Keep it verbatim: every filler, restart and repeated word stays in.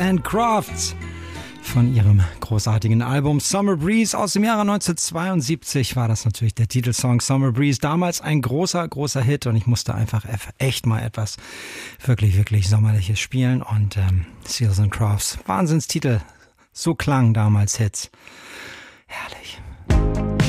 and Crafts von ihrem großartigen Album Summer Breeze aus dem Jahre neunzehnhundertzweiundsiebzig war das natürlich der Titelsong Summer Breeze. Damals ein großer, großer Hit und ich musste einfach echt mal etwas wirklich, wirklich Sommerliches spielen und ähm, Seals and Crafts, Wahnsinnstitel, so klangen damals Hits. Herrlich.